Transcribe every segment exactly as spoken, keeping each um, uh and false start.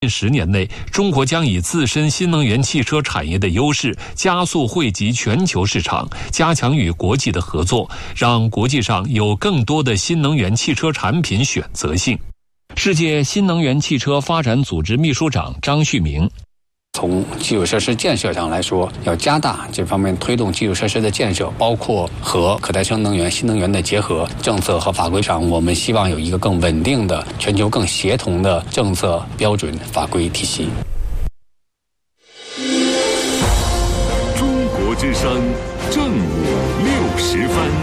近十年内，中国将以自身新能源汽车产业的优势，加速惠及全球市场，加强与国际的合作，让国际上有更多的新能源汽车产品选择性。世界新能源汽车发展组织秘书长张旭明。 从基础设施建设上来说，要加大这方面推动基础设施的建设，包括和可再生能源、新能源的结合。政策和法规上，我们希望有一个更稳定的、全球更协同的政策标准法规体系。 中国之声正午六十分。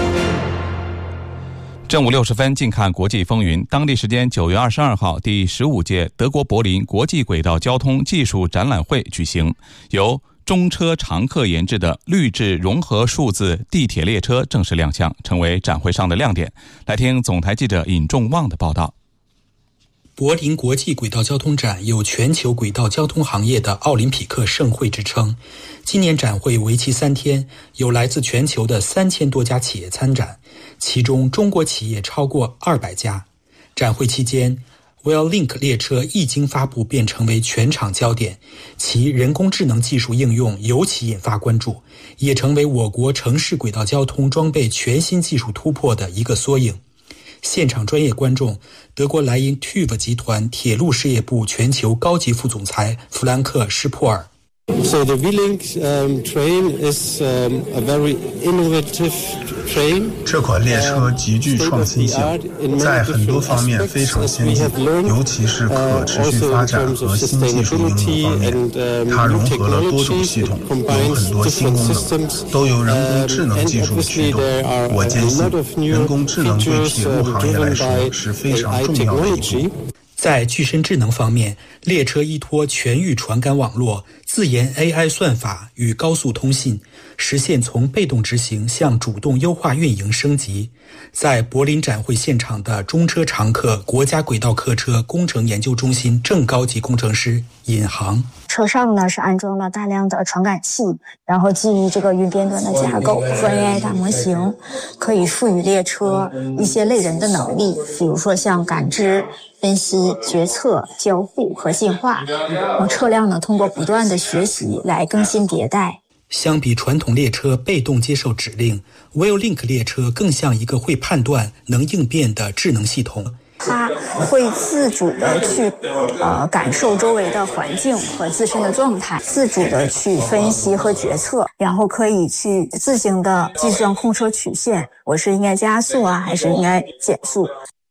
正午六十分，近看国际风云。当地时间九月二十二号，第十五届德国柏林国际轨道交通技术展览会举行，由中车常客研制的绿质融合数字地铁列车正式亮相，成为展会上的亮点。来听总台记者尹仲旺的报道。 柏林国际轨道交通展有全球轨道交通行业的奥林匹克盛会之称。今年展会为期三天，有来自全球的三千多家企业参展，其中中国企业超过二百家。展会期间 Wellink 列车一经发布便成为全场焦点，其人工智能技术应用尤其引发关注，也成为我国城市轨道交通装备全新技术突破的一个缩影。现场专业观众，德国莱茵 T U V 集团铁路事业部全球高级副总裁弗兰克·施珀尔。 So the Wellink um, train is um, a very innovative train. 这款列车极具创新性，在很多方面非常先进，尤其是可持续发展和新技术应用方面。它融合了多种系统，有很多新功能，都由人工智能技术驱动。我坚信，人工智能对铁路行业来说是非常重要的一步。 在具身智能方面，列车依托全域传感网络、自研 A I 算法与高速通信，实现从被动执行向主动优化运营升级。在柏林展会现场的中车常客国家轨道客车工程研究中心正高级工程师尹航。 车上呢是安装了大量的传感器，然后基于这个云边端的架构和 A I 大模型，可以赋予列车一些类人的能力，比如说像感知、分析、决策、交互和进化。车辆呢通过不断的学习来更新迭代。 相比传统列车被动接受指令， Wellink 列车更像一个会判断、能应变的智能系统。 它会自主的去呃感受周围的环境和自身的状态，自主的去分析和决策，然后可以去自行的计算控车曲线，我是应该加速啊，还是应该减速。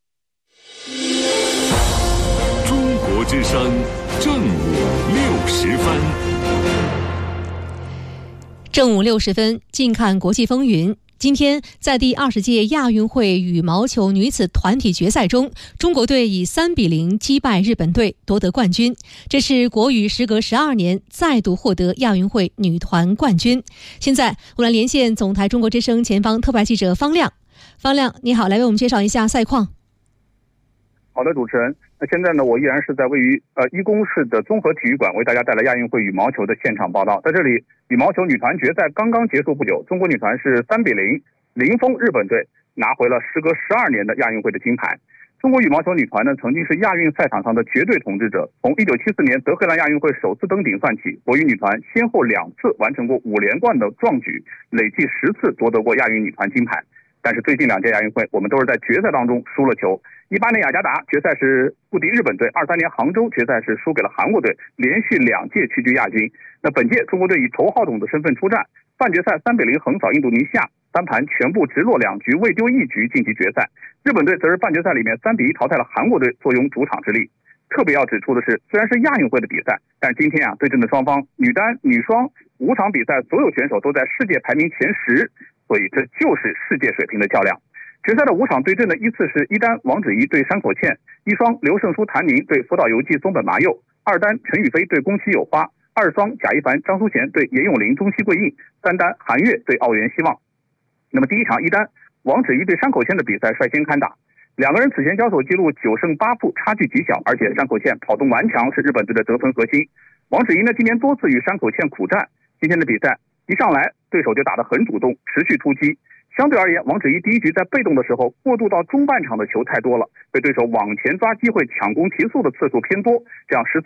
中国之声正午六十分。 正午六十分，近看国际风云。今天，在第二十届亚运会羽毛球女子团体决赛中，中国队以三比零击败日本队，夺得冠军。这是国羽时隔十二年再度获得亚运会女团冠军。现在，我们连线总台中国之声前方特派记者方亮。方亮，你好，来为我们介绍一下赛况。 好的，主持人。那现在呢，我依然是在位于呃一公市的综合体育馆，为大家带来亚运会羽毛球的现场报道。在这里，羽毛球女团决赛刚刚结束不久，中国女团是三比零零封日本队，拿回了时隔十二年的亚运会的金牌。中国羽毛球女团呢，曾经是亚运赛场上的绝对统治者。从一九七四年德黑兰亚运会首次登顶算起，国羽女团先后两次完成过五连冠的壮举，累计十次夺得过亚运女团金牌。但是最近两届亚运会，我们都是在决赛当中输了球。一八年雅加达决赛是不敌日本队，二三年杭州决赛是输给了韩国队，连续两届屈居亚军。那本届中国队以头号种的身份出战，半决赛三比零横扫印度尼西亚，单盘全部直落两局，未丢一局晋级决赛。日本队则是半决赛里面三比一淘汰了韩国队，坐拥主场之力。特别要指出的是，虽然是亚运会的比赛，但今天啊对阵的双方女单、女双五场比赛所有选手都在世界排名前十，所以这就是世界水平的较量。决赛的五场对阵呢，依次是一单王芷怡对山口茜，一双刘胜书谭宁对福岛由纪松本麻佑，二单陈雨菲对宫崎友花，二双贾一凡张淑娴对严咏琳中西桂印，三单韩悦对奥原希望。那么第一场一单王芷怡对山口茜的比赛率先开打，两个人此前交手记录九胜八负，差距极小，而且山口茜跑动顽强，是日本队的得分核心。王芷怡呢今年多次与山口茜苦战，今天的比赛一上来对手就打得很主动，持续突击。相对而言，王芷怡第一局在被动的时候，过渡到中半场的球太多了，被对手往前抓机会抢攻提速的次数偏多，这样十